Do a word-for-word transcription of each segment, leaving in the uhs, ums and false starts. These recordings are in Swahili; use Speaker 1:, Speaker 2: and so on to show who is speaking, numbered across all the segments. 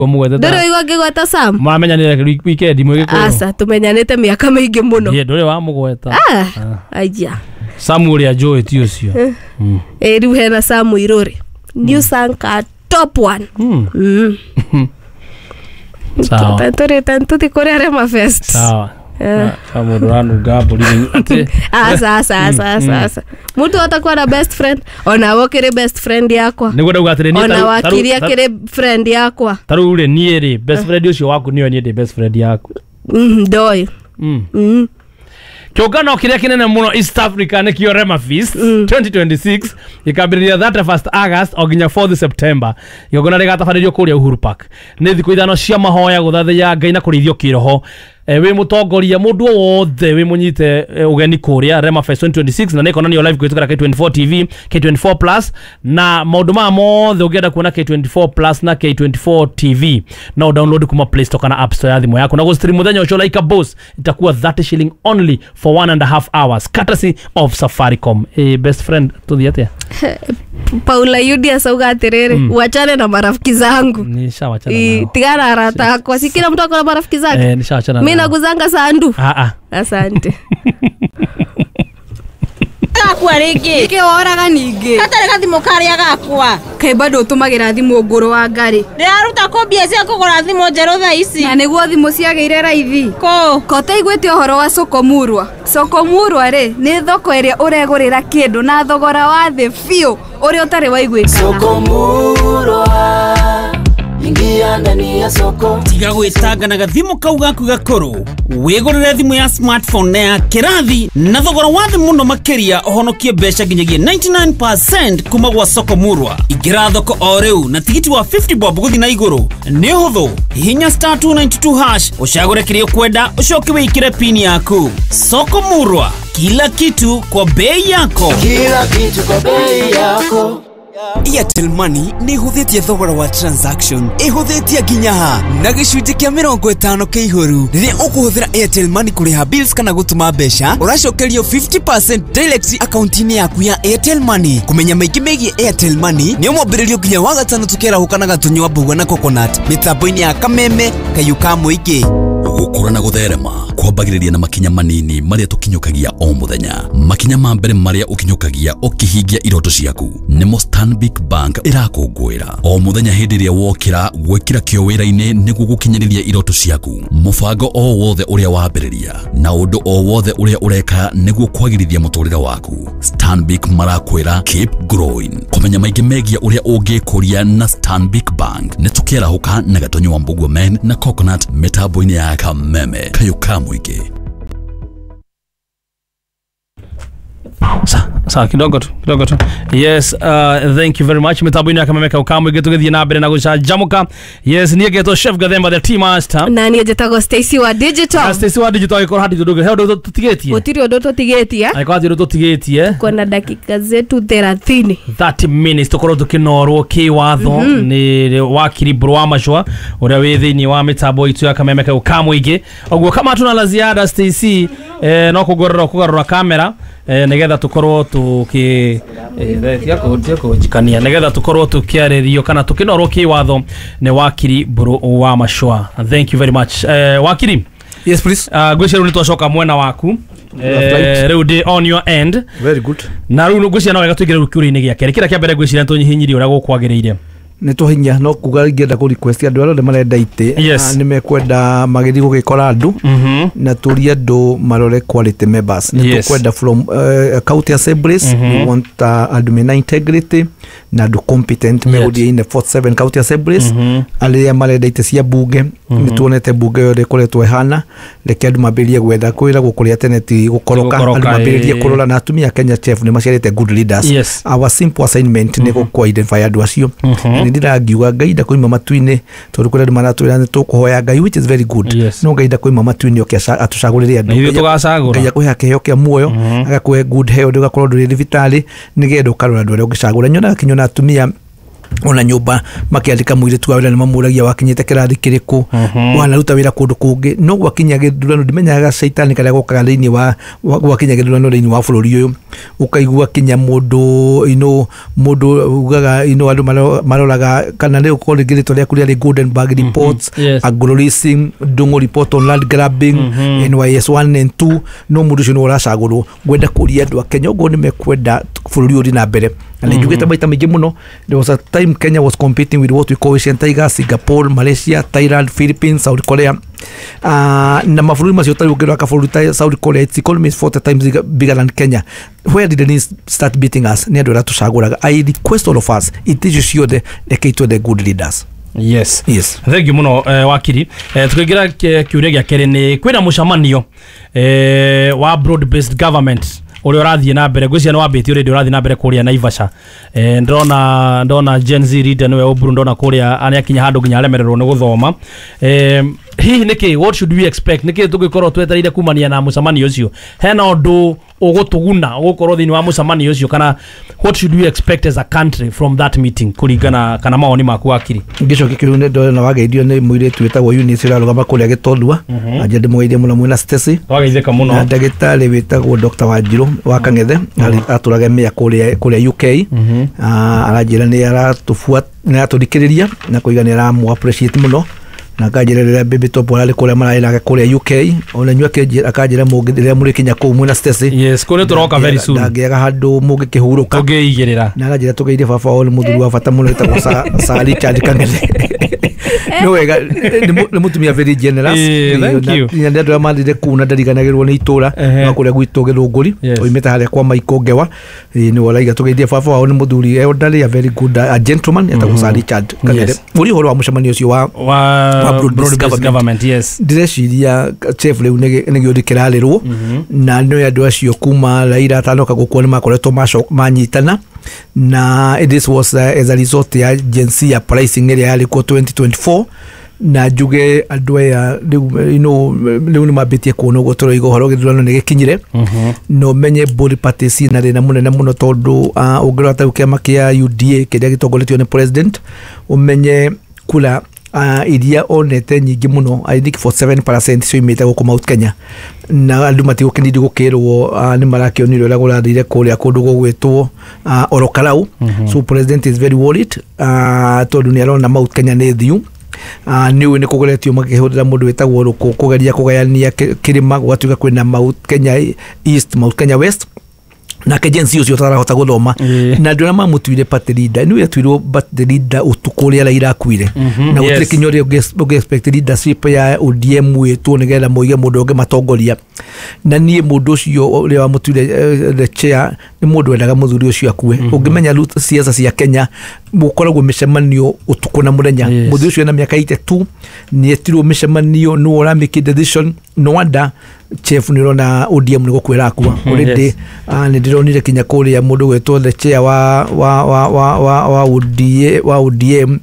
Speaker 1: Omwete.
Speaker 2: Ndoro igwa ngigweta Sam.
Speaker 1: Mamenyanire weekend imwe giko.
Speaker 2: Asa tumenyanite miaka mingi muno.
Speaker 1: Ye ndore wa mugweta.
Speaker 2: Ah. Aija.
Speaker 1: Samuel ya Joy ti ucio.
Speaker 2: Mm. Eh riu hena Samu Irore. New Sanka top one. Mm. Mm.
Speaker 1: Sawa.
Speaker 2: Tantore tantuti kore Rema Fest.
Speaker 1: Sawa. Samu Ranu Gabuli ate.
Speaker 2: Asa asa asa asa asa. Mtu atakuwa na best friend. Ona wokere best friend yakwa.
Speaker 1: Niguo ndauga atire ni
Speaker 2: taru. Ona wakiria kire friend yakwa.
Speaker 1: Taru ule ni eri best friend ucio waku niyo ni best friend yaku.
Speaker 2: Mm doi.
Speaker 1: Mm.
Speaker 2: Mm.
Speaker 1: Kiogano kiria kinene muno East Africa ne kio Rema Fest mm. twenty twenty-six ikambiriria thirty-first August oginya fourth September yogona rigatabariryo kuria Uhuru Park ni thiku ithano cia mahoya guthathia Ngai na kurithio kiroho e, we mutongoria mundu wothe we munyite e, ugeni kuria Rema Fest twenty twenty-six na nikona niyo live kuitukira K twenty-four T V K twenty-four plus na maundu ma mothe ugienda kuona K twenty-four plus na K twenty-four T V na download kuma Play Store kana App Store ya thimu yako na go stream muthenya ucio like a boss itakuwa thirty shilling only for one and a half hours courtesy of Safaricom. E, best friend tuthiatia
Speaker 2: Paula Yudia sauga atirere mm. Uachane na marafiki zangu.
Speaker 1: Nishawachana nao.
Speaker 2: Tigana harata kwa si kila mtu akona marafiki zake.
Speaker 1: Eh, nishawachana nao.
Speaker 2: Mimi naguzanga sandu.
Speaker 1: Ah ah.
Speaker 2: Asante.
Speaker 3: Gakwa rĩngĩ
Speaker 2: Ike woraga ningĩ
Speaker 3: Gatarĩ gathimũ karĩa gakwa
Speaker 2: Kaĩ bado ũtũmagĩra thimũ ngũrũ wa ngari
Speaker 3: Ndĩraruta kũ mbia cia kũgũra thimũ njerũ thaa ici
Speaker 2: Na nĩguo thimũ ciagĩire raithi
Speaker 3: Kũ
Speaker 2: Kota iguĩte ũhoro wa Sokomurwa Sokomurwa rĩ nĩ thoko ĩrĩa ũregũrĩra kĩndũ na thogora wa thĩ biũ ũrĩa ũtarĩ waiguĩka
Speaker 4: Sokomurwa ingia ndani ya soko
Speaker 5: tiga gwĩtanga na gathimũ kau gaku gakũrũ wĩgũrĩre thimũ ya smartphone na ya kĩrathi na thogora wa thĩ mũno makĩria ũhonokie mbeca nginyagia ninety-nine percent kuma gwa Sokomurwa ingĩra thoko o rĩu na tigiti wa fifty bob gũthiĩ na igũrũ nĩ hũthũ hihinya star two ninety-two hash ũcagũre kĩrĩa ũkwenda ũcoke wĩkĩre pin yaku Sokomurwa kila kitu kwa bei yako
Speaker 4: kila kitu kwa bei yako
Speaker 6: Airtel Money ni huthitie thogora wa transaction ihuthitie nginya ha na gicunjĩ kĩa mĩrongo ĩtano kĩa igũrũ rĩrĩa ũkũhũthĩra Airtel Money kũrĩha bills kana gũtũma mbeca ũracokerio fifty percent direct account-inĩ yaku ya Airtel Money kũmenya maingĩ megiĩ Airtel Money nĩ ũmwambĩrĩrio nginya wa gatano tũkĩrahũka na gatunywa mbũgua na coconut mĩtambo-inĩ ya Kameme Kayu ka Mũingĩ
Speaker 7: gũkũra na gũtherema kwambagĩrĩria na makinya manini marĩa tũkinyũkagia o mũthenya makinya ma mbere marĩa ũkinyũkagia ũkĩhingia iroto ciaku nĩmo Stanbic Bank ĩrakũngũĩra o mũthenya hĩndĩ ĩrĩa wokĩra gwĩkĩra kĩo wĩra-inĩ nĩguo gũkinyĩrĩria iroto ciaku mũbango o wothe ũrĩa wambĩrĩria na ũndũ o wothe ũrĩa ũreka nĩguo kwagĩrithia mũtũrĩre waku Stanbic marakwĩra keep growing kũmenya maingĩ megiĩ ũrĩa ũngĩkũria na Stanbic Bank nĩ tũkĩrahũka na gatonyo wa mbũgua men na coconut mĩtambo-inĩ ya Kameme Kayu ka Mũingĩ. Sa, sa kidogo tu, kidogo tu. Yes, uh, thank you very much. Mitambo-inĩ ya Kameme Kayu ka Mũingĩ tũgĩthiĩ na mbere na gũcanjamũka. Yes, niĩ ngetwo Chef Gathemba the Tea Master.
Speaker 2: Na niĩ njĩtagwo Stacy wa Digital.
Speaker 1: Stacy wa Digital ĩkorwo hadi tũndũ he ũndũ tũtigĩtie.
Speaker 2: Gũtirĩ ũndũ tũtigĩtie.
Speaker 1: Aĩkorwo hadi ũndũ tũtigĩtie.
Speaker 2: Kuna dakika zetu thelathini.
Speaker 1: thirty minutes tũkorwo tũkĩnorwo kĩwatho nĩ wakiri Bro wa Machua ũrĩa wĩ thĩinĩ wa mĩtambo itũ ya Kameme Kayu ka Mũingĩ. Ũguo kama tuna la ziada Stacy eh, no kũgarũra kũgarũra kamera eh, nigetha tukorwo tuki eh, yako yako jikania nigetha tukorwo tukiarĩrio kana tukinorwo kĩwatho nĩ wakiri Bro wa Machua. Thank you very much. Eh, wakiri.
Speaker 8: Yes please.
Speaker 1: Uh, gwĩciria nĩ twacoka mwena waku. Eh, rĩu ndĩ on your end.
Speaker 8: Very good.
Speaker 1: Na rĩu gwĩciria no wega tũigĩre rũkiũrĩ-inĩ gĩake. Kĩrĩa kĩa mbere gwĩciria tũnyihinyirie ũrĩa gũkwagĩrĩire.
Speaker 8: Nĩ tũhinya no kuga ingĩenda ku request andũ arĩa marenda itĩ
Speaker 1: yes.
Speaker 8: Nĩ mekwenda magĩthiĩ gũgĩkora andũ
Speaker 1: mm -hmm.
Speaker 8: na tũria andũ marore quality members nĩ
Speaker 1: yes.
Speaker 8: tũkwenda from uh, county assemblies mm -hmm. we want uh, andũ mena integrity na andũ competent yes. megũthiĩ-inĩ forty-seven county assemblies mm -hmm. arĩa marenda itĩ cia bunge mm -hmm. nĩ tuonete bunge yothe ĩkoretwo ĩhana reke andũ mambĩrĩrie gwetha kwĩra gũkũrĩa tene ti gũkoroka andũ mambĩrĩrie kũrora na atumia Kenya Chef nĩ maciarĩte good leaders
Speaker 1: yes.
Speaker 8: our simple assignment mm -hmm. nĩ gũkũ identify andũ acio mm -hmm. nĩ ndirangiuga Ngai nda koima matu-inĩ tondũ kũrĩa andũ maratwĩra nĩ tũkũhoya Ngai which is very good
Speaker 1: yes.
Speaker 8: no Ngai nda koima matu-inĩ oke atũcagũrĩre andũ
Speaker 1: Nĩ tũgacagũra
Speaker 8: Ngai akũhe kĩheo kĩa muoyo mm -hmm. agakũhe good health ũgakorwo ndũrĩ thibitarĩ nĩgetha ũkarora andũ arĩa ũngĩcagũra nyonaga kinyona atumia ona nyumba makiandika muiritu wa wira ni mamuragia wakinyite kirathi kiriku wanaruta wira kundu kungi no gwakinya githurano ndimenyaga shaitani karia gokaga thiini wa gwakinya githurano thiini wa bururi uyu ukaigua kinya mundu ino mundu ugaga ino andu maroraga kana ni uko rigiritwo ria kuria ri Goldenberg reports agro leasing Ndung'u report on land grabbing N Y S one and two no mundu ucio ni uracagurwo gwenda kuria andu a Kenya ugo ni mekwenda bururi uri na mbere and njugite maita maingi muno. There was a time Kenya was competing with what we call Asian Tigers, Singapore, Malaysia, Thailand, Philippines, South Korea. Uh, na mafururi macio tari ukirwa kaburi ta South Korea, its economy is forty times bigger than Kenya. Where did they start beating us? Ni andu ratucaguraga. I request all of us, it is ciothe reketwe the good leaders.
Speaker 1: Yes.
Speaker 8: Yes.
Speaker 1: Thank you muno eh, wakiri. Eh, tukigira kiuria gia kere ni kwina mucamanio eh, wa broad based government uri urathie na mbere gwiciana wambiti uri urathie na mbere kuria Naivasha. Eh, ndona ndona Gen Z leader niwe uburu ndona kuria aniakinya handu nginya aremererwo ni guthoma. Eh, hihi niki what should we expect? Niki tugikorwo twetereire kumania na mucamanio ucio? Hena undu ugutuguna ugukorwo thiini wa mucamanio ucio kana what should we expect as a country from that meeting kuringana kana maoni maku wakiri?
Speaker 8: Ngicoke kiru ne ndo na wageidio ni muiritu wetagwo Eunice urarugama kuria Gitondua anje ndimugeithie muno mwina Stacy
Speaker 1: wageitheka muno
Speaker 8: na ndagitari wetagwo Doctor Wanjiru wa Kang'ethe aturaga mea kuria kuria U K aranjira ni aratufuata ni aturikiriria na kuiga ni aramu appreciate muno na kajerera baby top wale kule mara kule U K ona nywa ke akajera mugiria muri Kenya ko mwina Stacy.
Speaker 1: Yes kone turoka very soon
Speaker 8: ndagiaga handu mugi kihuruka
Speaker 1: tugeigirira na
Speaker 8: arajira tugeire baba ole muthuru wa bata muno eta gusa sali charge Kang'ethe no wega ni mutumia very generous
Speaker 1: na
Speaker 8: ndio amandire kuna ndariganagirwo ni itura na kuria gwitu Githunguri oimeta haria kwa Maiko Ngewa ni walaiga tugeithie baba ole muthuri elderly a very good a gentleman eta gusa Richard Kang'ethe uri horo wa mucamanio ucio wa
Speaker 1: wa broad based government. Yes
Speaker 8: direciria chef leu negio dikiralirwo na no andu acio kuma Raila atanoka gukwo ni makoretwo manyitana na this was uh, as a result ya agency ya pricing area yali ko twenty twenty-four na juge andu ya you know leu ni mabetie kuno gotoro igo horo githurano ni gikinyire no menye body parties na rena munene muno tondu ungirwa ta ukiama kia U D A kiria gitongoretio ni president umenye kula uh, iria onete nyingi muno I think forty-seven percent so imete go Mount Kenya na andu matigo kinidi gukirwo uh, ni marakioniro la gurathire kuria kundu gugwetwo uh, Orokarau. Mm-hmm. So president is very worried uh, tondu ni arona Mount Kenya ni thiu uh, niwe ni kugoretio makihurira mundu wetagwo ruko kugeria kugayania kirima gwatuka kwina Mount Kenya East, Mount Kenya West na kejensi ucio tarahota guthoma na ndio ma mutuire party leader niwe atwirwo party leader utukuria la irakwire na gutire kinyori uge expect leadership ya O D M wetu nigetha muige mundu unge matongoria na nie mundu ucio uri wa mutuire the chair ni mundu wendaga muthuri ucio akue ungimenya siasa cia Kenya mukoragwo micemanio utuku na muthenya muthuri ucio na miaka eighty-two ni etirwo micemanio no ora make decision no wonder chef nirona O D M ni gukwira akua already ni ndironire kinya kuria mundu gwetwo the chair wa wa wa wa wa wa O D A wa O D M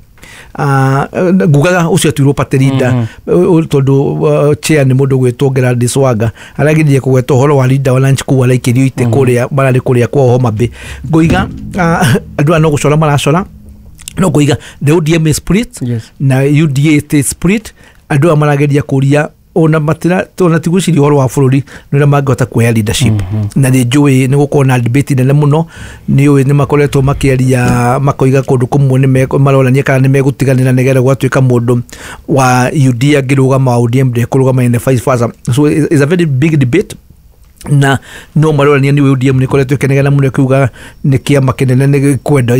Speaker 8: ah gugaga ucio twirwo party leader tondu chair ni mundu gwetwo Gladys Wanga aragirie kugwetwo horo wa leader wa lunch kuwa laikirio ite kuria barari kuria kwa Homa Bay ngoiga andu ano gucora maracora no ngoiga the O D M is split na U D A is split andu amarageria kuria ona matira tona tiguciri horo wa bururi nira mangota kuya leadership na ni njui ni gukona debate nene muno ni uwi ni makoretwo makiaria makoiga kundu kumwe ni marorania kana ni megutiganira nigetha gwatuika mundu wa U D A ngirugama O D M de kurugama in the vice versa. So it's a very big debate na no marorania ni O D M ni koretwo kenegana muno kuuga ni kiama kinene ni kwenda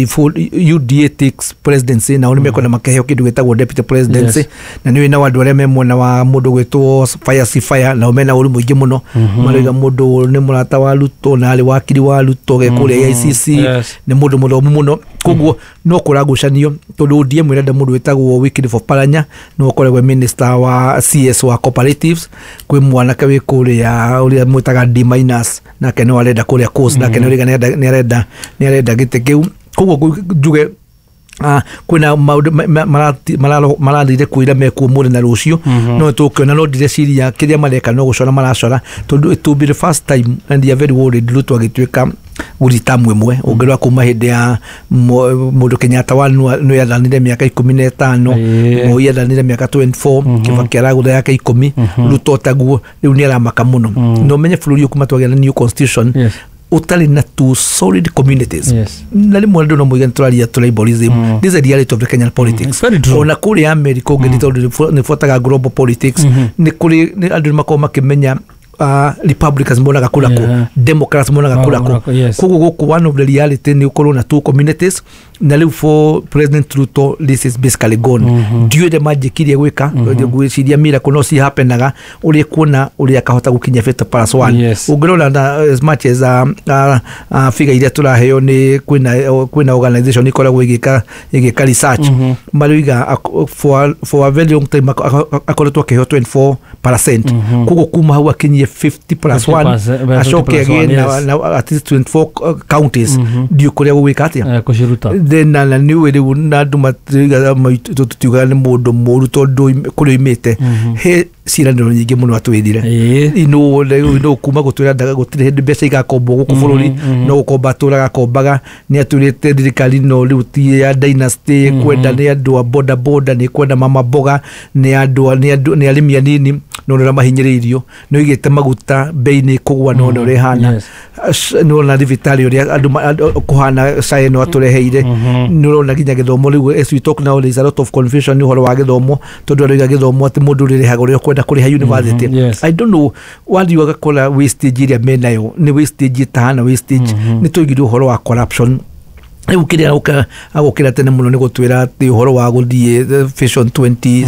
Speaker 8: U D A takes presidency na oni mekona makeheo kindu gitagwo deputy presidency na ni wina wandu aria memona wa mundu gwetwo fire si fire na omena uri muingi muno mariga mundu ni murata wa Ruto na ali wakiri wa Ruto gekuria I C C ni mundu muthomu muno koguo no kuragucanio tondu O D M irenda mundu wetagwo Wycliffe Oparanya no koregwe minister wa C S wa cooperatives kwi mwanake wi kuria uria mwitaga D minus na kene arenda kuria course na kene arenda ni arenda ni arenda gite kiu koguo njuge Ah, kwina maundu marathire kwira mekuo muri na rucio no tukiona no ndĩreciria kĩrĩa mareka no gũcora maracora tondu it will be the first time and they are very worried Ruto agĩtuĩka gũritamu ĩmwe ũngĩrora kuma hĩndĩ ya mũndũ Kenyatta wa no yathanire mĩaka ikũmi na ĩtano Moi yathanire mĩaka twenty-four Kibaki aragũtha yake ikũmi Ruto taguo rĩu nĩ aramaka mũno no menye bũrũri ũkuma twagĩa na new constitution utali na two solid communities na rimwe ndio no muigana turaria tribalism this is the reality of the Kenyan politics ona kuri America ungĩthito ni fotaga global politics ni kuri andũ makoma makimenya Uh, Republicans monaga kura ko Democrats monaga kura ko kugu guku one of the reality ni ukorwo na two communities na live for President Ruto this is basically gone ndio the magic iria gwika gwiciria mira kuno si happenaga uri kuona uri akahota gukinya fifty plus one ungirona na as much as uh, uh, uh, figure iria turaheo ni kwina kwina organization ikoragwo igika igika research mariga for for a very long time akoretwo keho twenty-four percent kugu kuma hau akinye fifty plus one ashoke again na, na at least twenty-four counties ndio kuria gwika atia
Speaker 1: kushiruta
Speaker 8: then na ni wiri na ndu matiga tututiga ni mundu moru tondu kuri imite he ciraniro nyingi muno atwirire ino ino kuma gutwira ndaga gutire hindi mbeca igakombo guku bururi no gukomba turaga kombaga ni atwirite thirikari no riu ti ya dynasty kwenda ni andu a boda boda ni kwenda mama boga ni andu ni andu ni arimi anini no ra mahinyiririo no igite maguta bei ni kugwa no no rehana no na divitali uri andu kuhana sai no atureheire no na ginya githomo riu as we talk now there is a lot of confusion ni horo wa githomo tondu ri githomo ati mundu ri hagore kwenda kuri ha university I don't know what you gakora wastage iria menayo ni wastage tahana wastage ni tugiru horo wa corruption ukiria uka agukira tene muno ni gutwira ati horo wa guthie vision twenty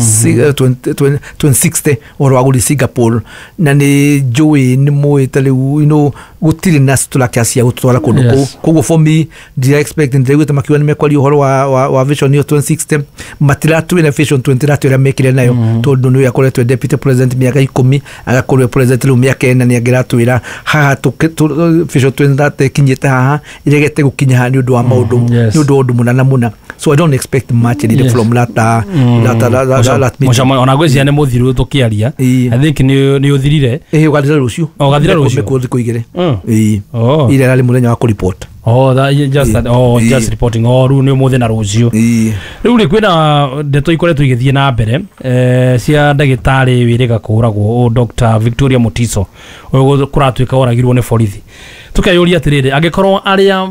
Speaker 8: sixty horo wa guthie Singapore na ni joy ni muita riu ino gutiri na stula kiasi ya gutwara kundu kugo for me they expect and they were makiwa ni mekwali horo wa wa vision twenty sixty matira tu na vision twenty ratira mekire nayo tondu no yakoretwe deputy president miaka ikumi agakorwe president lu miaka ena ni agiratwira haha tu vision twenty kinyete haha iregete gukinya hani undu wa maundu ni undu munana muna so I don't expect much yes. from lata mm. lata lata lata
Speaker 1: moshama ona gwezi ane muthiru tukiaria I think ni ni uthirire
Speaker 8: eh ugathira rucio
Speaker 1: ugathira rucio
Speaker 8: mekuthi kuigire eh ile rali muthenya wa ku report
Speaker 1: oh that just that oh just reporting oh ru ni muthi na rucio riu ri kwina ndeto ikoretwo igithie na mbere eh cia ndagitari wirega kuragwo o Doctor Victoria Mutiso uyu kuratwika oragirwo ni borithi tukayuria atiriri angikorwo aria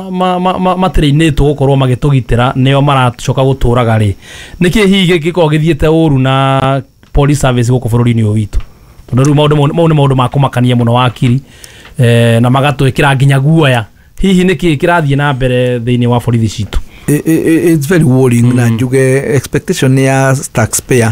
Speaker 1: matirainitwo gukorwo magitugitira nio maracoka guturaga ri niki hihi giko githiete uru na police service guko bururi-ini uyu witu tondu riu maundu mau ni maundu makumakania muno wakiri eh na magatwikira nginya guoya hihi niki kirathie na mbere thiini wa borithi citu
Speaker 8: it's very worrying na njuge expectation ya taxpayer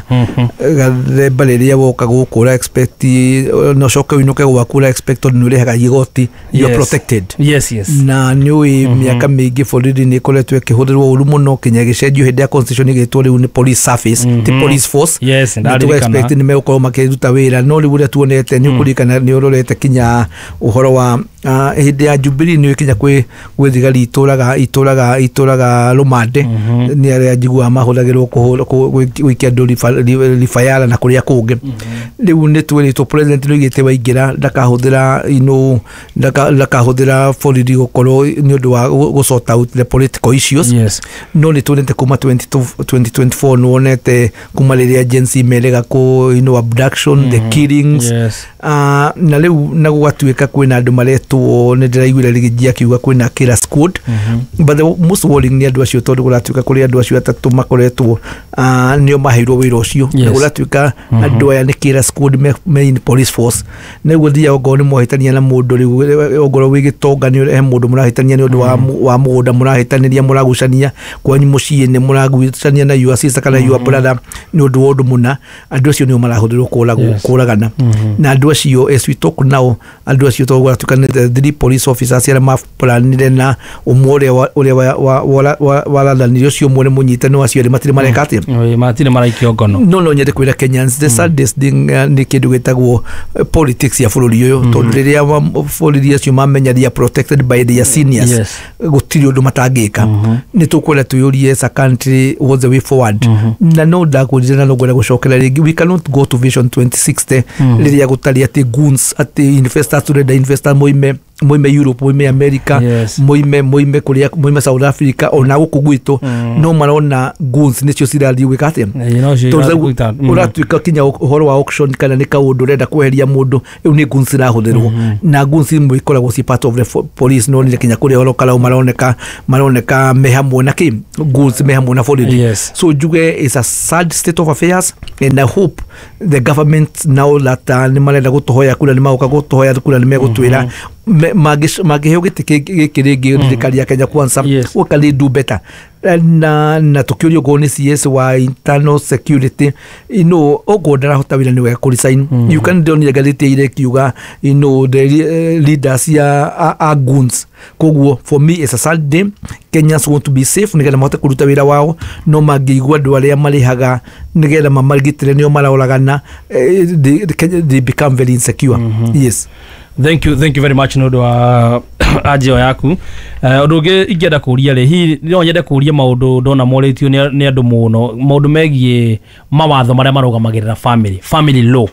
Speaker 8: gathemba riria woka gukura expect no shoka inuke gwakura expect no rehaga igoti you are protected
Speaker 1: yes yes
Speaker 8: na nyui miaka mingi borithi ni koletwe kihudhirwo uru muno kinya gicenjio hindi ya constitution igitwo riu ni police service ti police force
Speaker 1: yes
Speaker 8: and I expect ni meuko makiruta wira no riu ria tuonete ni kurikana ni urorete kinya uhoro wa hindi ya Jubilee ni kinya kwi gwithigari ituraga ituraga ituraga rumande ni aria njigua mahulagirwo gwikia ndu rifayala na kuria kungi riu ni twirito president no igite waingira ndakahuthira ino ndakahuthira borithi gukorwo ni undu wa gusort out the political issues no ni twirite kuma twenty twenty-four no onete kuma riria agency merega ku ino abduction the killings na riu na gwatuika kwina andu maretwo ni ndiraiguire rigijia kiuga kwina killer squad but the most worrying ni andu acio tondu guratuika kuri andu acio atatu makoretwo nio maheirwo wira ucio guratuika andu aya ni killer squad main police force ni guthia ogo ni mohitania na mundu riu ogoro wigitonga ni he mundu murahitania ni undu wa mugunda murahitaniria muragucania kwanyu mucii ni muragucania na your sister kana your brother ni undu wondu muna andu acio ni marahuthirwo kuragwo kuragana na andu acio as we talk now andu acio to guratuika ni three police officers ara maplanire na umwe uria warathanire ucio umwe ni munyitani wacio ri matire marekate
Speaker 1: matire maraikio ngono
Speaker 8: no no nyende kwira Kenyans the saddest thing ni kindu gitagwo politics ya bururi uyu tondu riria bururi acio mamenya they are protected by their seniors gutiri undu matangika ni tukwenda tuyurie as a country what's the way forward na no ndakujira no gwenda gucokera ringi we cannot go to vision twenty sixty riria gutari ati goons ati investors to the investors moime moime Europe moime America moime moime kuria moime South Africa ona guku gwitu no marona goons nicio cirathi wikate uratuika kinya uhoro wa auction kana ni kaundu renda kweheria mundu riu ni goons irahuthirwo na goons imwe ikoragwo ci part of the police no ni kinya kuria horo kala maroneka maroneka me hamwe na ki goons me hamwe na borithi so juge is a sad state of affairs and I hope the government now that ni marenda gutuhoya kula ni mauka gutuhoya kula ni megutwira magiheo giti gikiringi thirikari ya Kenya Kwanza ukali do better na na tukiurio goni C S wa internal security you know ogodara hota wira ni wega kuri sign you can don't legality ile kiuga you know the uh, leaders ya are goons koguo for me it's a sad day. Kenyans want to be safe nigera mahota kuruta wira wao no magigwa andu aria marihaga nigera mamarigitire nio marauragana they, they become very insecure. Mm-hmm. Yes.
Speaker 1: Thank you, thank you very much nodo wa ajio yaku. Undu ungi ingenda kuria ri hi no nyende kuria maundu ndona moretio ni andu muno maundu megie mawatho maria marugamagirira family family law.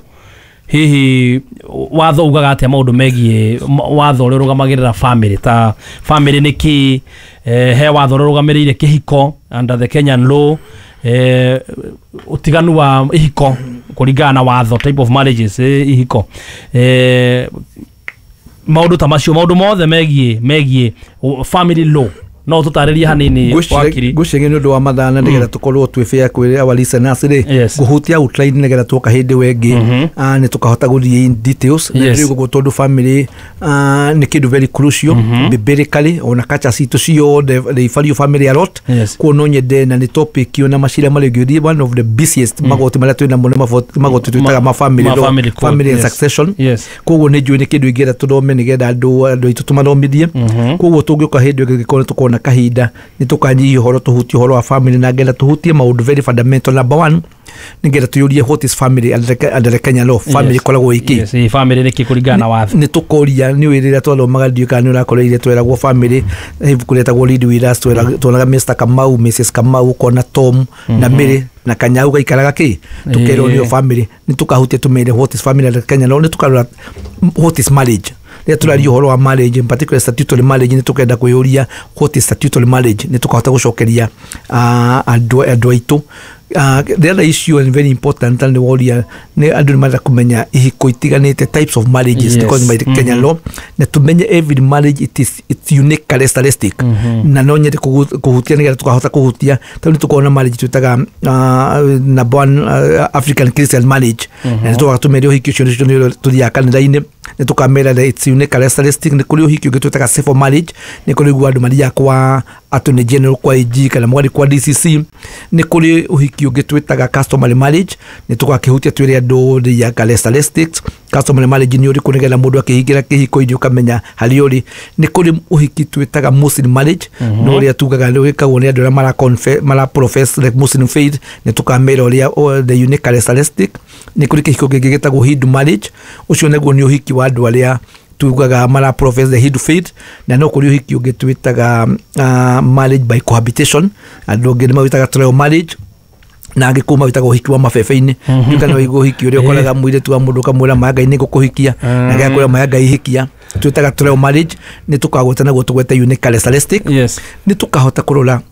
Speaker 1: Hihi watho ugaga atia maundu megie watho uri rugamagirira family ta family ni ki he watho rugamirire kihiko under the Kenyan law eh utiganu wa ihiko kuringana na watho type of marriages eh, ihiko eh maundu ta macio maundu mothe megie megie family law no tutariria hanini
Speaker 8: wakiri gucenge ni ndu wa mathana ndigera tukorwo twi fair kwira our listeners ri guhutia outline ndigera tuka hindi wengi ah ni tukahota guthie in details ndio go tondu family ah ni kindu very crucial biblically ona kacha situ cio the value family a lot kuno nyende na ni topic yo na mashira mali gudi one of the busiest magoti mala twina muno magoti twitaga ma family family and succession kugo ni juu ni kindu igera tudome nigenda andu andu itu tumathomithie kugo tungioka hindi ngikona tukona kahinda ni tukanyi horo tuhuti horo wa family na ngenda tuhutie maundu very fundamental. Number one nigera tuyurie what is family under the Kenya law family kolagwo iki
Speaker 1: yes family ni kikuringana watho
Speaker 8: ni tukoria ni wirira twathomaga ndiuka ni urakoreire tweragwo family hivu kuretagwo lead with us twonaga Mister Kamau Missus Kamau kona Tom na Mary na Kanyau gaikaraga ki tukero ni family ni tukahutie tumere what is family under Kenya law ni tukarora what is marriage ya tulario horo wa marriage in particular statutory marriage ni tukenda kuyuria what is statutory marriage ni tukahota gucokeria andu andu aitu. Uh, the other issue and very important and the warrior ne andu mara kumenya ihiko itiganite types of marriages yes. Because by the mm-hmm. Kenyan law na tumenya every marriage it is it's unique characteristic mm-hmm. na no nyete kuhutia nigera tukahota kuhutia tani tukona marriage tutaga uh, na bon uh, African Christian marriage mm-hmm. na tukatumenya ihiko cio tulia kanida ine ne tukamera that it's unique characteristic ne kuli ihiko tutaga civil marriage ne kuli gwandu maria kwa attorney general kwa I G kana mwali kwa D C C ne kuli ihiko ungi twitaga customary marriage ni tukakihutia twire andu ya characteristics. Customary marriage ni uri kunegera mundu akihigira kihiko ili ukamenya hali uri ni kuri uhiki twitaga Muslim marriage mm-hmm. no uri tugaga wikagwo ni andu mara confess mara profess like Muslim faith ni tukamera uri the unique characteristic ni kuri kihiko gigitagwo Hindu marriage ucio neguo ni uhiki wa andu aria tugaga mara profess the Hindu faith na no kuri uhiki ungi twitaga uh, marriage by cohabitation andu ngi mawitaga trial marriage na angikuma witaga uhiki wa mabebe-ini ndikana wigo uhiki uri ukoraga mwire tu wa mundu kamwira maga ini gukuhikia na gakura maga ihikia twitaga trial marriage ni tukagwetana go tugweta unique characteristic ni tukahota kurora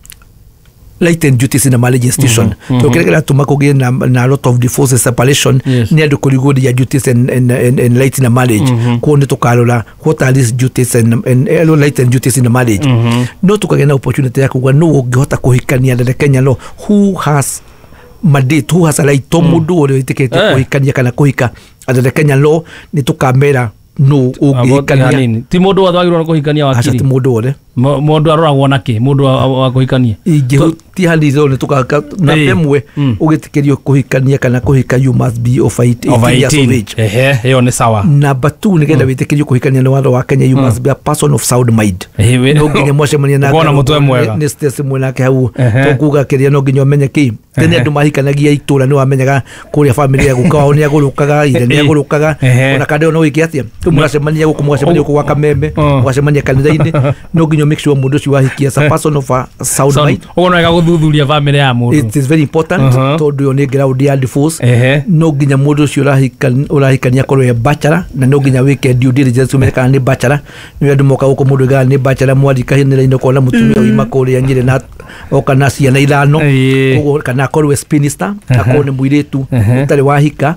Speaker 8: latent duties in a marriage institution tukirega tuma kugie na na lot of divorce separation ni andu kurigodi ya duties and and and light in a marriage ko ni tukarora what are these duties and and latent duties in a marriage no tukagena opportunity ya kugwa no ungihota kuhikania the Kenya law who has mandate who has a right to mundu uri itikete kuhikania kana kuhika under the Kenya law ni tukamera no ungihikania
Speaker 1: ti mundu wathagirwo kuhikania wakiri
Speaker 8: ti mundu uri
Speaker 1: mundu aroragwo na ki mundu wa kuhikania
Speaker 8: ingihutia hanitho ni tukaka na pemwe ugitikirio kuhikania kana kuhika you must be of eighteen.
Speaker 1: Ehe, hiyo ni sawa.
Speaker 8: Number two ni genda witikirio kuhikania ni watho wa Kenya, you must be a person of sound mind. No nginya mwacemania na
Speaker 1: gona mutwe mwega
Speaker 8: ni stress mwenake hau to kuga kiria no nginya umenye ki tene andu mahikanagia itura ni wamenyaga kuria family ya gukao ni agurukaga ire ni agurukaga ona kande no wiki atia tumwacemania guku mwacemania guku waka meme mwacemania kanitha-ini no nginya make sure mundu ucio wahikia as a person of a sound mind.
Speaker 1: Ona ga guthuthuria family ya mundu,
Speaker 8: it is very important tondu yo ni ground ya divorce. No nginya mundu ucio urahikania urahikania korwo ya bachelor na no nginya wike due diligence umeka ni bachelor ni andu moka guku mundu ga ni bachelor mwadi kahinira ino kona mutumia wima kuria nyire na okana ciana ithano koguo kana korwo spinster akone muiretu utari wahika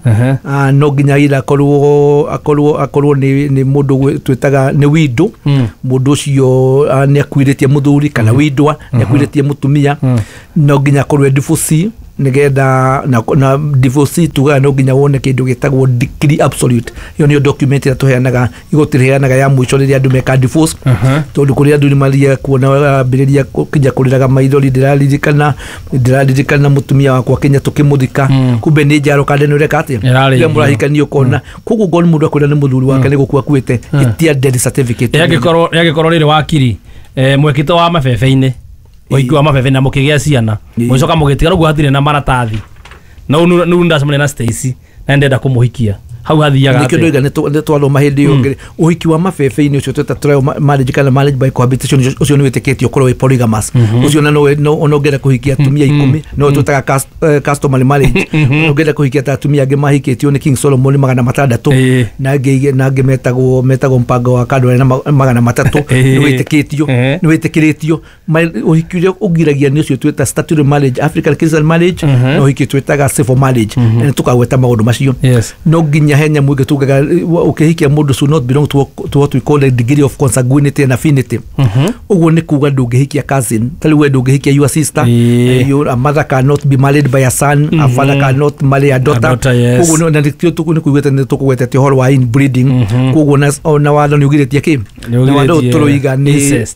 Speaker 8: no nginya ira akorwo akorwo akorwo ni ni mundu twitaga ni widow mundu ucio ni akwiritie muthuri kana widwa ni akwiritie mutumia no nginya akorwo divorce nigetha na, na divorce tuga no nginya wone kindu gitagwo decree absolute. Iyo ni document ya tuheanaga igotiriheanaga ya mwisho riria andu meka divorce tondu kuria andu ni maria kuona biriria kinya kuriraga maithori ndiraririkana ndiraririkana mutumia wakwa Kenya tukimuthika kumbe ni njaro kande ni ureka atia ya murahikanio kona kugu goni mundu akwira ni muthuri wake ni gukua kwite itia death certificate
Speaker 1: yagikorwo yagikorwo riri wakiri eh mwekito wa mabebe-ini oiki wa mabebe na mukigia ciana mwicoka mugitiga rugo hathire na maratathi no nu ndacemania na Stacy na ndenda kumuhikia hau hathiaga
Speaker 8: ati nikindo igane twalo mahindi yongere uhiki wa mabebe-ini ucio tweta trial marriage kana marriage by cohabitation ucio ni witiketio korwo we polygamous ucio na no no ngera kuhikia atumia ikumi no twetaga customary marriage no ngera kuhikia atumia ange mahiketio ni King Solomon magana matandatu na nge na nge metagwo metagwo mpango wa kandwa na magana matatu ni witiketio ni witikiritio uhiki ucio ugiragia ni ucio tweta statutory marriage African Christian marriage no uhiki twetaga civil marriage ni tukagweta maundu macio no nginya henya mwige tugaga ukihikia mundu should not belong to, to what we call a degree of consanguinity and affinity. Uguo ni kuga ndungihikia cousin tali we ndungihikia your sister. You, a mother cannot be married by a son, a father cannot marry a daughter. Uguo no ndikio tuku ni kuigweta ni tukuweta ti horo wa inbreeding. Uguo na na walo ni ugiretie ki na walo turuiga ni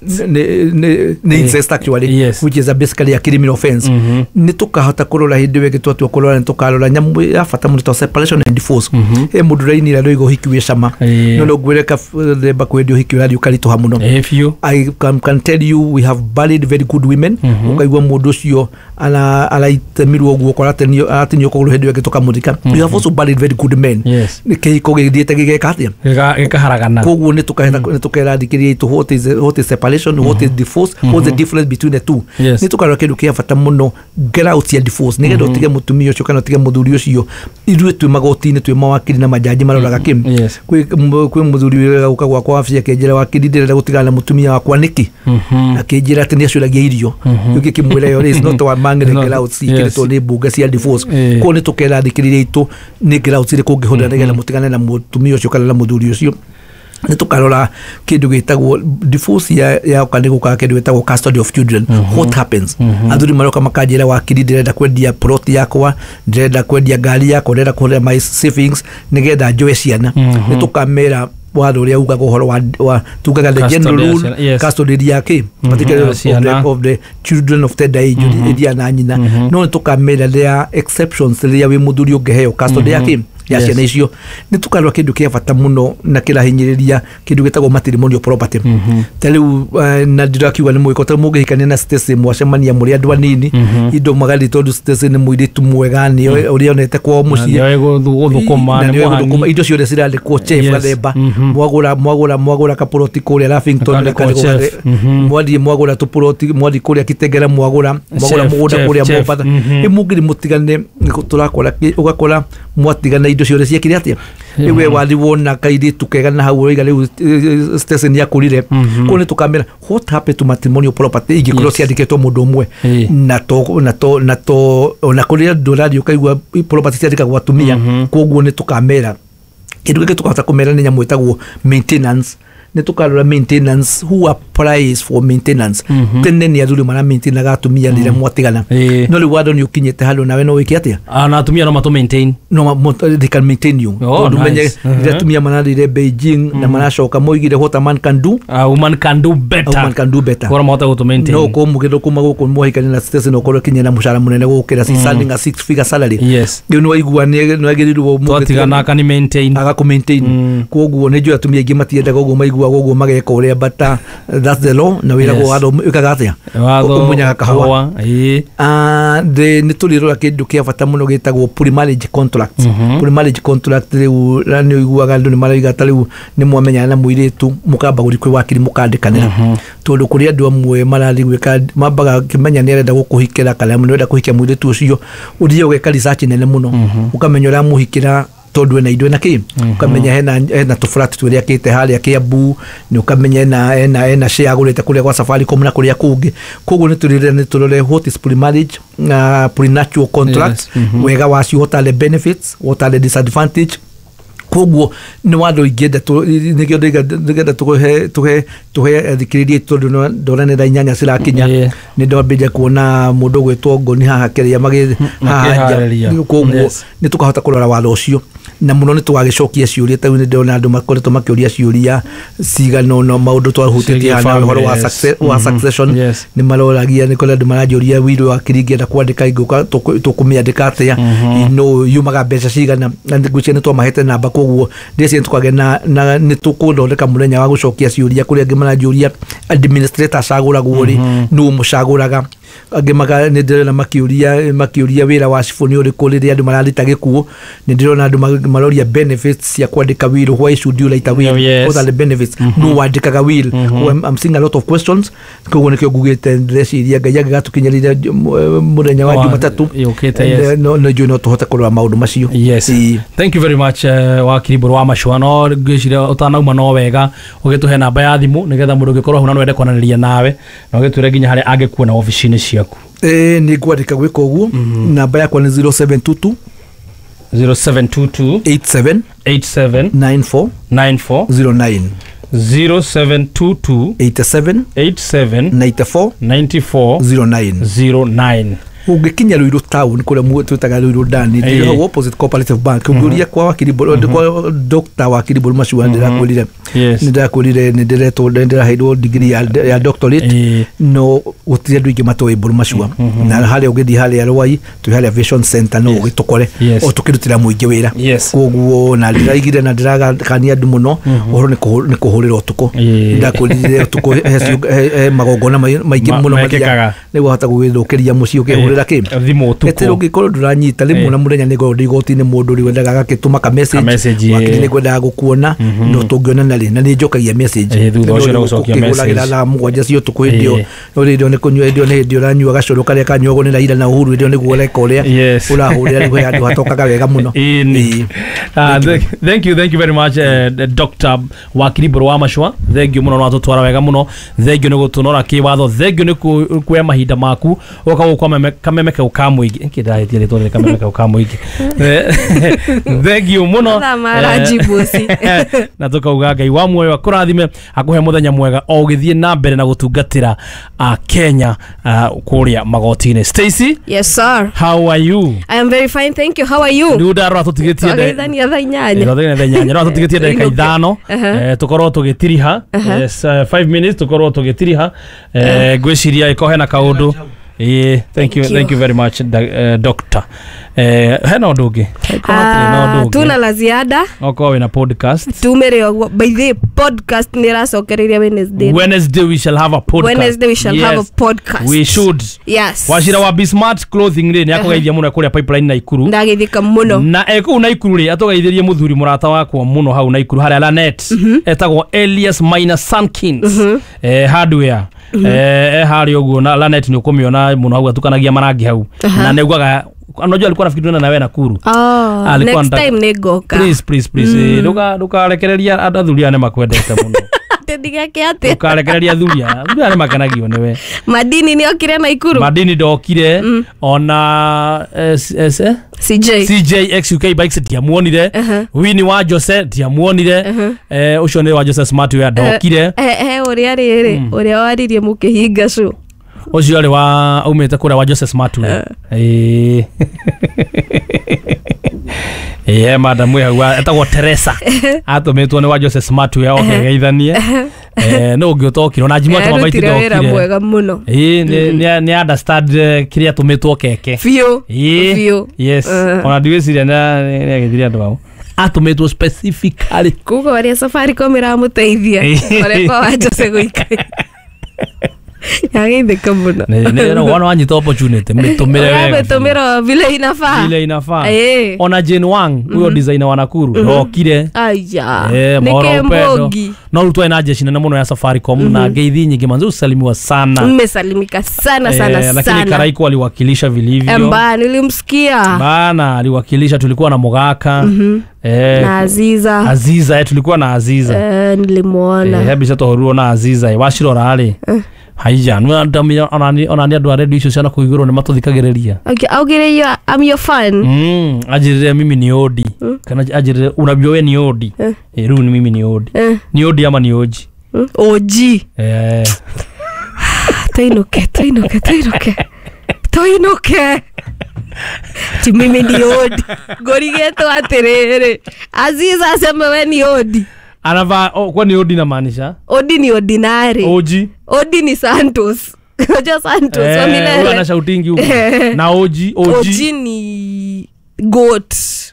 Speaker 8: ni incest actually, which is a basically a criminal offense. Ni tukahota kurora hindi wege twatu kurora ni tukarora nyamu ya fata mu to separation and divorce. E mundu raini ra roigo hikiwe cama no no gwireka themba kwendio hikiwe radio karitu hamuno. I can, can tell you we have buried very good women ukaigwa mundu ucio ala ala itemirwo guo korate ni atinyo koguru hendio gitoka muthika. We have also buried very good men ni kihiko githiete gigeka atia
Speaker 1: gikaharagana
Speaker 8: koguo ni tukahenda ni tukera dikiria itu what is what is separation what is divorce what the difference between the two ni tukarora kindu kia fata muno get out ya divorce ni gendo tige mutumia ucio kana tige muthuri ucio irue twi magoti-ini twi mawakiri na majaji maroraga kim kwi kwi muthuri wega ukagwa kwa afya kenjera wakiri ndirenda gutigana na mutumia wakwa niki akinjira ati ni acuragia irio yuki kimwira yo is not wa mangere get out si kirito ni bunga cia divorce ko ni tukera dikiriria itu ni get out ri kungihunda nigena mutigane na mutumia ucio kana na muthuri ucio ni tukarora kindu gitagwo divorce ya ya kandi guka kindu gitagwo custody of children. What happens athuri maroka makanjira wakiri ndirenda kwendia plot yakwa ndirenda kwendia ngari yakwa ndirenda kuhura my savings nigetha njoe ciana ni tukamera watho uria ugaga uhoro wa tugaga the general rule custody yake particularly of the, of the children of tender age iria na nyina no tukamera there exceptions ria wi muthuri ungeheo custody yake ya ciana icio ni tukarwa kindu kia bata muno na kirahinyiriria kindu gitagwo matrimonial property. Telu na ndirakiwa ni mwiko ta mugihikania na Stacy mwacemania muri andu anini indo magali tondu Stacy ni muiritu mwega ni uria onete kwa mucie
Speaker 1: guthukuma
Speaker 8: ni guthukuma indo ciothe cirali kwa chef gathemba mwagura mwagura mwagura kapuroti kuria Lavington mwadi mwagura tupuroti mwadi kuria Kitengera mwagura mwagura mugunda kuria Mombasa imugiri mutigane turakora ugakora mwatigana indo ciothe ciekire atia iwe wali wona kaidi tukega na hau iga riu station ya kurire ko ni tukamera what happened to matrimonial property igikorwo ciandiketwo mundu umwe na to na to na to na kuria dolari ukaigwa property ciandikagwo atumia koguo ni tukamera kindu giki tukahota kumera ni nyamu itagwo maintenance nä tå karora maintenance who applies for maintenance tene nä athuri mara maintain agatumia rä rä a mwatigana no rä u watho nä å kinyä te handå nawe no wä ke atä a
Speaker 1: na atumia no matå maintain
Speaker 8: no they can maintain you tondå menye rä rä a atumia marathire Beijing na maracoka moigire what a man can do
Speaker 1: a woman can do better
Speaker 8: a woman can do better
Speaker 1: kwa mahota gå maintain
Speaker 8: no ko mu gä kuma gå kå mohikania na station no korwo kinya na mucara munene gå kä ra standing a six figure salary
Speaker 1: yes
Speaker 8: rä u nä waigua nä agä rä irwo
Speaker 1: twatigana akani maintain
Speaker 8: aga kå maintain koguo nä njå atumia aingä matiendaga å guo maiguaga å guo mageka å rä a but that's the law na wä ragwo watho ä kaga atä a å munyaga kahåa nä tå rä rora kä ndå kä a bata må no gä tagwo pre-marriage contract pre-marriage contract rä u nä å iguaga andå nä maraiga ta rä u nä mwamenyana na må irä tu må kamba gå kwä wakiri må kandä kanä ra tondå kå rä andå amwe marathi gwä ka mambaga kä menya nä arenda gå kå hikä ra kana nä renda kå hikia må irä tu å cio å thiä å geka research nene må no å kamenya å ramå hikä ra tondu ena indo ena kä ukamenya hena hena tå flat twä rä akä te harä a kä ambu nä å kamenya ena ena ena share agå rä te kå rä a gwa Safaricom na kå rä a kå ngä koguo nä tå rä nä tå rore what is pre-marriage uh, prenuptial contract yes. mm -hmm. wega wacio what are the benefits what are the disadvantage koguo nä watho ingĩenda nä getha tå he thikä rä rie tondå ndoranä ra inyanya cirakinya nä ndambä kuona må ndå gwä two ngoni haha kä rä a magä koguo nä tå kahota kå rora watho å cio na må no nä tå gagä cokia ciå ria tau nä ndona andå makoretwo makä å ria ciå ria cigano no maå ndå twahutä tie hana å horo wa succession nä maroragia nä kå andå maranjå ria wä wa kä ringä enda kwandä ka ingä tå kå mä andä ka atä a no yumaga mbeca cigana na ngå cia nä twamahete namba koguo ndĩciria tukage na nĩ tũkũthondeka mũthenya wa gũcokia ciũria kũrĩ angĩ maranjũria administrator acagũragwo rĩ nũũ mũcagũraga angĩ maga nĩ ndĩrona makĩũria makĩũria wĩra wa cibũ nĩ ũrĩkũ rĩrĩa andũ mararita gĩkuũ nĩ ndĩrona andũ maroria benefits cia kwandĩka will why should you write a will what are the benefits nũũ wandĩkaga will I'm seeing a lot of questions koguo nĩkĩo ngugĩte ndĩreciria Ngai angĩgatũkinyĩrĩria mũthenya wa Jumatatũ no njũĩ no tũhote kũrora maũndũ macio.
Speaker 1: Yes, thank you very much wakiri Mbũrũ wa Macũa no ngĩciria ũtanauma no wega ũgĩtũhe namba ya thimũ nĩgetha mũndũ ũngĩkorwo hau na no wende kwanĩrĩria nawe na ũgĩtwĩre nginya harĩa angĩkuona obici-inĩ ciaku.
Speaker 8: Eh, nĩ ngwandĩka gwĩka ũguo namba yakwa nĩ zero seven two two
Speaker 1: zero seven two two
Speaker 8: eight seven
Speaker 1: eight seven
Speaker 8: nine four
Speaker 1: nine four
Speaker 8: zero nine
Speaker 1: zero seven two two
Speaker 8: eight seven
Speaker 1: eight seven
Speaker 8: nine four
Speaker 1: nine four
Speaker 8: zero nine
Speaker 1: zero nine.
Speaker 8: Ungekinya Ruiru town kule mu twitaga Ruiru ndani ndio opposite Cooperative Bank unguria kwa wakiri kwa doctor wakiri Mbũrũ Macũa ndirakwirire ndirakwirire ndiretwo ndiraheirwo degree ya doctorate no gutire andu ingi matoe Mbũrũ Macũa na hali ugithi hali Rwai tu hali Vision Center no ugitukore o tukirutira muingi wira koguo na ndiraigire na ndirakania andu muno uhoro ni kuhurira utuko ndakwirire utuko magongona maingi muno magia ni wahota gwithukiria muci ukihurira
Speaker 1: thimũ ũtukũ
Speaker 8: ete ũngĩkorwo ndũranyita rĩmwe na mũthenya nĩ ngorwo igoti-inĩ mũndũ rĩ wendaga agagĩtũma ka message wakiri nĩ ngwendaga gũkuona no tũngĩonana rĩ na nĩ njokagia message
Speaker 1: thutha ũcio nĩ gũcokia message
Speaker 8: ũkĩhũragĩra thaa mũgwanja cia ũtukũ hĩndĩ ĩyo no hĩndĩ ĩyo nĩ kũnyua hĩndĩ ĩyo nĩ hĩndĩ ũranyua gacũrũ karĩa kanyuagwo nĩ Raila na Uhuru hĩndĩ ĩyo nĩguo ũreka ũrĩa ũrahũrĩra rĩu he andũ hatokaga wega mũno.
Speaker 1: Thank you, thank you very much Doctor wakiri Mbũrũ wa Macũa, thank you mũno no atũtwara wega mũno, thank you nĩ gũtũnora kĩwatho, thank you nĩ kuoya mahinda maku ũka kwa kameme kau ka mũingĩ nkĩndahĩtie rĩtwa rĩrĩ kameme kau ka mũingĩ thank you mũno na tũkauga Ngai wa muoyo akũrathime akũhe mũthenya mwega o ũgĩthiĩ na mbere na gũtungatĩra Kenya kũrĩa magoti-inĩ. Stacy,
Speaker 9: yes sir,
Speaker 1: how are you?
Speaker 9: I am very fine, thank you. How are you?
Speaker 1: Nĩ ndarora tũtigĩtie
Speaker 9: ndagĩthania thaa inyanya
Speaker 1: thaa inyanya no tũtigĩtie ndagĩka ithano tũkorwo tũgĩtiriha five minutes tũkorwo tũgĩtiriha ngwĩciria ĩko hena kaũndũ. Yeah, thank, thank you, you, thank you very much, uh, Doctor. Eh, hena ũndũ ũngĩ.
Speaker 9: Ah, tuna la ziada.
Speaker 1: Oko wina podcast.
Speaker 9: Tumere by the podcast nĩ racokereria Wednesday.
Speaker 1: Wednesday we shall have a podcast.
Speaker 9: Wednesday we shall yes. have a podcast.
Speaker 1: We should.
Speaker 9: Yes.
Speaker 1: Washira wa Bismart Clothing rĩ nĩ akũgeithia mũno kũrĩa pipeline na Ikuru.
Speaker 9: Ndagithika mũno.
Speaker 1: Na ekuo na Ikuru rĩ atũgeithĩrie mũthuri mũrata wakwa mũno hau na Ikuru harĩa Lanet. Etagwo Elias Maina Sankins. Eh, hardware. Eh, harĩ ũguo na Lanet nĩ ũkũmĩona muno hau atukanagia marangi hau na nĩguaga anajua alikuwa nafikiri na wewe Nakuru.
Speaker 9: Oh, next time nigoka.
Speaker 1: Please please please. Nduka nduka rekereria athuri ane makwendete muno.
Speaker 9: ate ndigake ate
Speaker 1: ukarekereria thuria thuria ni makenagio niwe
Speaker 9: Madini ni okire na Ikuru
Speaker 1: Madini ndokire mm. ona S S
Speaker 9: C J
Speaker 1: C J X U K bikes tiamuonire
Speaker 9: uh-huh.
Speaker 1: Winnie wa Jose tiamuonire uh-huh. eh ucio ni wa Jose Smart we ndokire
Speaker 9: eh eh uria riri mm. uria waririe mukihinga cu
Speaker 1: ucio ari wa umete kura wa Jose Smart we uh. eh eh madam we wa etagwo Teresa atumetwo ni wa Jose Smart we okegeithanie eh no ngĩotokire na njimwa twa maitĩ
Speaker 9: ndokire mwega muno
Speaker 1: eh ni ni understand kiria tumetwo keke
Speaker 9: fio
Speaker 1: fio yes ona ndiweciria na ni agithiria andu ao atumetwo specifically
Speaker 9: kuko waria Safaricom iramuteithia ore kwa Jose guika yageithika muno
Speaker 1: ne no wana wanyita opportunity mtumire
Speaker 9: wewe mtumira vile inafaa
Speaker 1: vile inafaa ona Jane Wang huyo designer wa Nakuru rokire
Speaker 9: aya
Speaker 1: nike mbogi no rutwa ina jeshi na muno ya Safaricom na ngeithi nyingi manzi usalimiwa sana
Speaker 9: mmesalimika sana sana sana
Speaker 1: lakini Karaiko aliwakilisha vilivyo
Speaker 9: mbana nilimsikia
Speaker 1: bana aliwakilisha tulikuwa na Mogaka
Speaker 9: eh na Aziza
Speaker 1: Aziza tulikuwa na Aziza
Speaker 9: eh nilimuona
Speaker 1: eh hebu sato huruo na Aziza washirora ali haya nwa ndamya onani onani andu a radio icio ciana kuigurwo ni matuthikagereria
Speaker 9: okay augire you I'm your fan
Speaker 1: mm ajirire mimi ni odi mm. kana ajirire unabio we ni odi eh uh. ru ni mimi ni odi uh. ni odi ama ni oji
Speaker 9: mm. oji
Speaker 1: eh
Speaker 9: toinuke toinuke toinuke toinuke ti mimi ni odi gorigeto atirere Aziza asema we ni odi
Speaker 1: anava oh, kwa ni odi na maanisha
Speaker 9: odi ni ordinary
Speaker 1: oji
Speaker 9: odi ni Santos unajua Santos
Speaker 1: eh,
Speaker 9: wamilele
Speaker 1: wana shoutingi huko na oji oji
Speaker 9: oji ni goat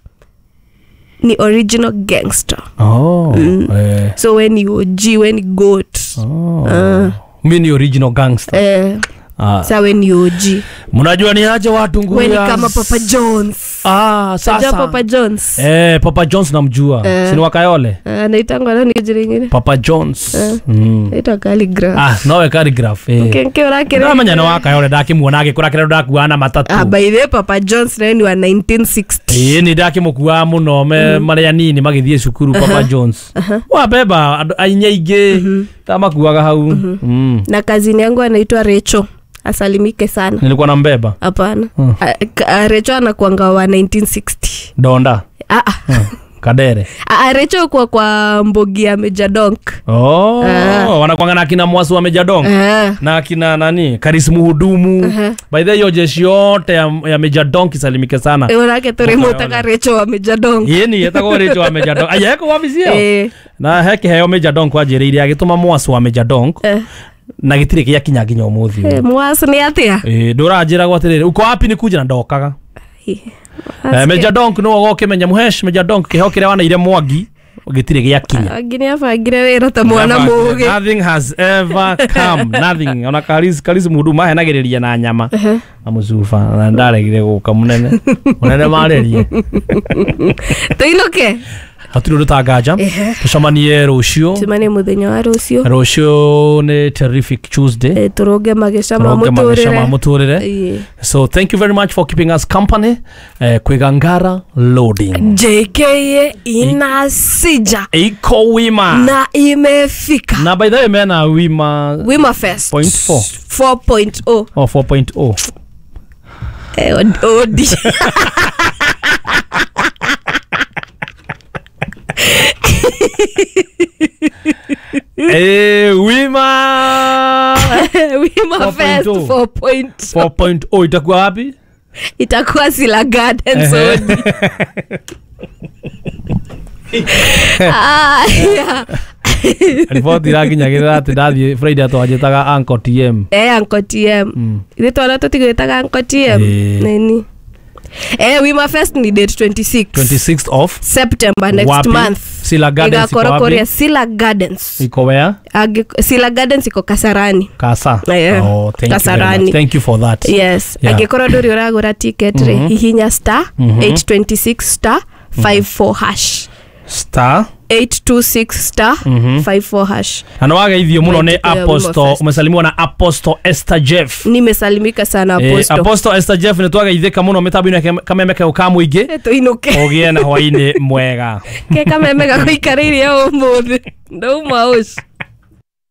Speaker 9: ni original gangster
Speaker 1: oh
Speaker 9: mm. eh. So when you oji when you goat
Speaker 1: oh uh. mimi ni original gangster
Speaker 9: eh Ah. Sawa ni oji.
Speaker 1: Mnajua ni aje watu nguya.
Speaker 9: Wewe kama Papa Jones.
Speaker 1: Ah, sasa.
Speaker 9: Unajua Papa Jones?
Speaker 1: Eh, Papa Jones namjua.
Speaker 9: Eh.
Speaker 1: Si ni wakayole?
Speaker 9: Eh, anaitangwa nani jina lingine?
Speaker 1: Papa Jones.
Speaker 9: Eh. Mm. Ita calligraph.
Speaker 1: Ah, no calligraph. Eh.
Speaker 9: Kenke urakere.
Speaker 1: Na manya no wakayole ndakimuona agikurakira ndakuana matatu.
Speaker 9: Ah, by the way Papa Jones ni wa nineteen sixty.
Speaker 1: Eh, ni ndakimukuwa muno me mm. maria nini magithie cukuru uh -huh. Papa Jones. Uh -huh. Wa beba ainyaige uh -huh. tamakuaga hau. Uh -huh. mm.
Speaker 9: Na kazini yangu anaitwa Recho. Asalimike sana.
Speaker 1: Nilikuwa na mbeba.
Speaker 9: Hapana. Hmm. Recho anakuanga wa nineteen sixty.
Speaker 1: Donda.
Speaker 9: Ah ah.
Speaker 1: Hmm. Kadere.
Speaker 9: Ah Recho kwa kwa Mbogi ya Mejadonk.
Speaker 1: Oh, uh. wanakuanga na kina Mwasu wa Mejadonk. Uh. Na kina nani? Karis Muhudumu. Uh -huh. By the way jeshi yote ya, ya Mejadonk isalimike sana.
Speaker 9: Eh unake tore mutaka Recho wa Mejadonk.
Speaker 1: Yeni yetako Recho wa Mejadonk. Aya yako wabizio. Eh. Na heki heyo Mejadonk wajireire agituma Mwasu wa Mejadonk. Uh. Na gitire kia kinya ginya umuthi
Speaker 9: eh Mwasu ni atia
Speaker 1: eh ndurajira gwatirire uko wapi ni kuja na ndokaga eh Mejadonk no goke menya muhesh Mejadonk kihokire wana ile mwagi gitire gia kinya
Speaker 9: agini afagire wera ta mwana muge
Speaker 1: nothing has ever come nothing ona kalis kalis mudu mahenagiriria na nyama amuzufa na ndaregire guka munene munene marerie
Speaker 9: toinoke
Speaker 1: haturi rutangaja tucamanie rucio
Speaker 9: tumane muthenya wa rucio
Speaker 1: rucio ni terrific Tuesday
Speaker 9: turoge magicama muturire
Speaker 1: magicama muturire so thank you very much for keeping us company uh, kwigangara loading
Speaker 9: J K inasija
Speaker 1: iko wima
Speaker 9: na imefika
Speaker 1: na by the way mena wima
Speaker 9: wima fest
Speaker 1: point four
Speaker 9: four point oh
Speaker 1: oh four point oh
Speaker 9: eh odi
Speaker 1: eh wima
Speaker 9: wima fest four
Speaker 1: point oh itakuwa wapi?
Speaker 9: Itakuwa Sila Gardens odi. Ah yeah.
Speaker 1: Ripoti ragi nyagira ati ndathie Friday atwajetaga Uncle T M.
Speaker 9: Eh Uncle T M. Ile twara tutigwetaga Uncle T M. Nini? Eh Wima Fest ni date twenty-sixth of September next Wapi? month.
Speaker 1: Sila Gardens iko wapi?
Speaker 9: Sila Gardens.
Speaker 1: Iko where?
Speaker 9: Ag Sila Gardens iko Kasarani.
Speaker 1: Kasa.
Speaker 9: Yeah.
Speaker 1: Oh, thank
Speaker 9: Kasarani.
Speaker 1: you very much. Thank you for that.
Speaker 9: Yes. Yeah. Agikora dori uragura ticket mm -hmm. re hihinya star mm -hmm. eight two six star five four hash.
Speaker 1: Star
Speaker 9: eight two six star mm -hmm. five four hash.
Speaker 1: Ana wageithio muno ni Apostle, umesalimwa na Apostle Esther Jeff.
Speaker 9: Nimesalimika sana Apostle.
Speaker 1: Eh, Apostle Esther Jeff ni twageithika muno metabu-ini kamemeke ukamuingi.
Speaker 9: Tuinuke.
Speaker 1: Ogie na hwaini mwega.
Speaker 9: Ke kamemeka kuikariria umuthi. Ndauma uci.